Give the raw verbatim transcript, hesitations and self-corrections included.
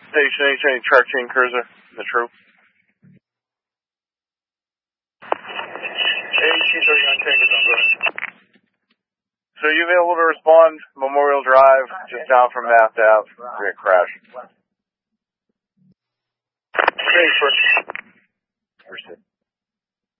Station H, any truck chain cruiser, the troop. eighteen thirty-nine Tango Zone, go ahead. So you available to respond? Memorial Drive, just down from Math Ave, we had crash. Okay, first. First hit.